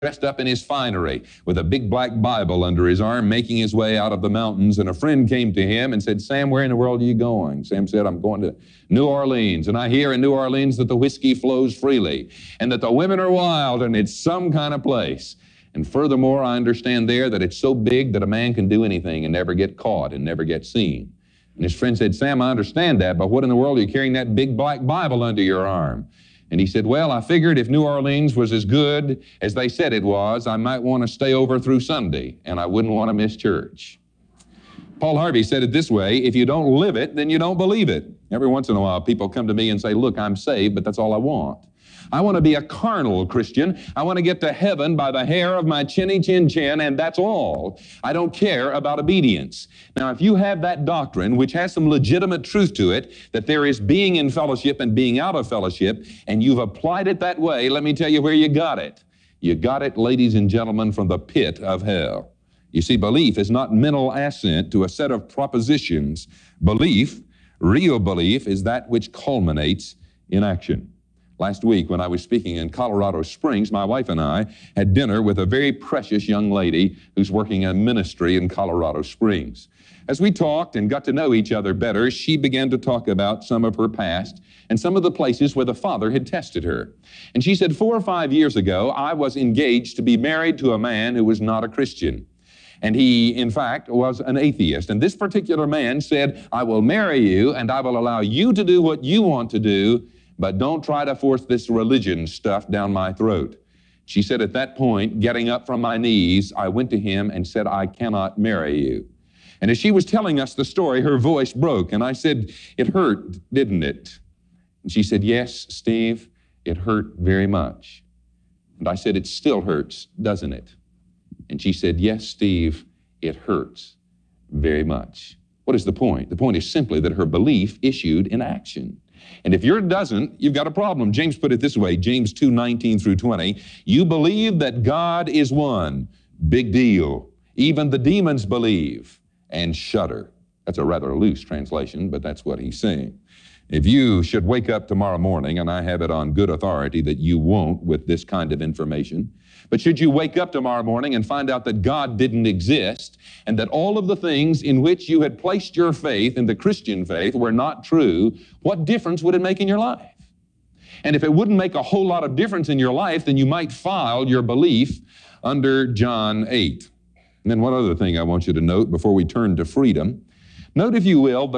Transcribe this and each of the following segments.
dressed up in his finery with a big black Bible under his arm, making his way out of the mountains. And a friend came to him and said, "Sam, where in the world are you going?" Sam said, "I'm going to New Orleans, and I hear in New Orleans that the whiskey flows freely and that the women are wild, and it's some kind of place. And furthermore, I understand there that it's so big that a man can do anything and never get caught and never get seen." And his friend said, "Sam, I understand that, but what in the world are you carrying that big black Bible under your arm?" And he said, "Well, I figured if New Orleans was as good as they said it was, I might want to stay over through Sunday, and I wouldn't want to miss church." Paul Harvey said it this way: if you don't live it, then you don't believe it. Every once in a while, people come to me and say, "Look, I'm saved, but that's all I want. I want to be a carnal Christian. I want to get to heaven by the hair of my chinny chin chin, and that's all. I don't care about obedience." Now, if you have that doctrine, which has some legitimate truth to it, that there is being in fellowship and being out of fellowship, and you've applied it that way, let me tell you where you got it. You got it, ladies and gentlemen, from the pit of hell. You see, belief is not mental assent to a set of propositions. Belief, real belief, is that which culminates in action. Last week, when I was speaking in Colorado Springs, my wife and I had dinner with a very precious young lady who's working in ministry in Colorado Springs. As we talked and got to know each other better, she began to talk about some of her past and some of the places where the Father had tested her. And she said, 4 or 5 years ago, I was engaged to be married to a man who was not a Christian. And he, in fact, was an atheist. And this particular man said, "I will marry you and I will allow you to do what you want to do, but don't try to force this religion stuff down my throat." She said, at that point, getting up from my knees, I went to him and said, "I cannot marry you." And as she was telling us the story, her voice broke. And I said, "It hurt, didn't it?" And she said, "Yes, Steve, it hurt very much." And I said, "It still hurts, doesn't it?" And she said, "Yes, Steve, it hurts very much." What is the point? The point is simply that her belief issued in action. And if yours doesn't, you've got a problem. James put it this way, James 2:19 through 20. You believe that God is one. Big deal. Even the demons believe and shudder. That's a rather loose translation, but that's what he's saying. If you should wake up tomorrow morning, and I have it on good authority that you won't with this kind of information, but should you wake up tomorrow morning and find out that God didn't exist and that all of the things in which you had placed your faith in the Christian faith were not true, what difference would it make in your life? And if it wouldn't make a whole lot of difference in your life, then you might file your belief under John 8. And then one other thing I want you to note before we turn to freedom. Note, if you will,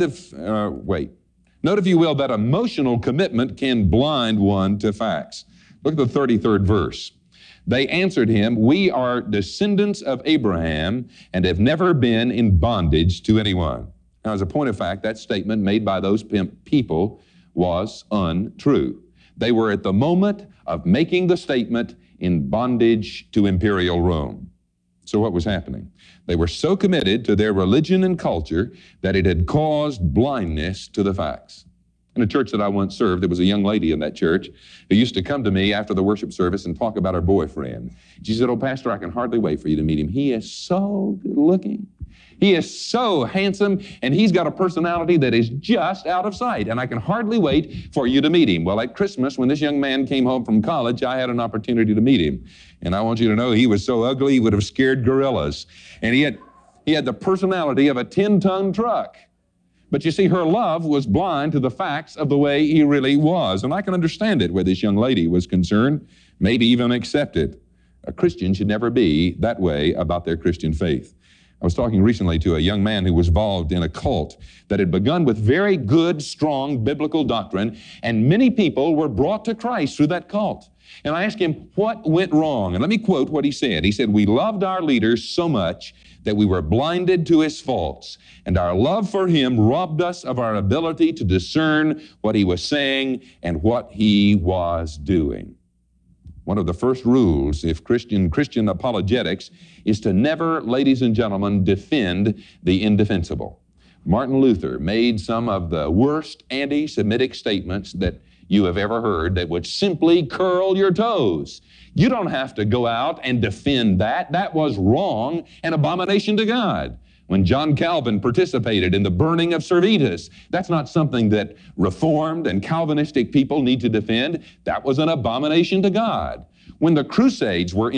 Note, if you will, that emotional commitment can blind one to facts. Look at the 33rd verse. They answered him, "We are descendants of Abraham and have never been in bondage to anyone." Now, as a point of fact, that statement made by those people was untrue. They were at the moment of making the statement in bondage to imperial Rome. So what was happening? They were so committed to their religion and culture that it had caused blindness to the facts. In a church that I once served, there was a young lady in that church who used to come to me after the worship service and talk about her boyfriend. She said, "Oh, Pastor, I can hardly wait for you to meet him. He is so good looking. He is so handsome, and he's got a personality that is just out of sight, and I can hardly wait for you to meet him." Well, at Christmas, when this young man came home from college, I had an opportunity to meet him. And I want you to know he was so ugly, he would have scared gorillas. And he had the personality of a 10-ton truck. But you see, her love was blind to the facts of the way he really was. And I can understand it where this young lady was concerned, maybe even accept it. A Christian should never be that way about their Christian faith. I was talking recently to a young man who was involved in a cult that had begun with very good, strong biblical doctrine, and many people were brought to Christ through that cult. And I asked him, what went wrong? And let me quote what he said. He said, "We loved our leader so much that we were blinded to his faults, and our love for him robbed us of our ability to discern what he was saying and what he was doing." One of the first rules of Christian apologetics is to never, ladies and gentlemen, defend the indefensible. Martin Luther made some of the worst anti-Semitic statements that you have ever heard that would simply curl your toes. You don't have to go out and defend that. That was wrong and abomination to God. When John Calvin participated in the burning of Servetus, that's not something that Reformed and Calvinistic people need to defend. That was an abomination to God. When the Crusades were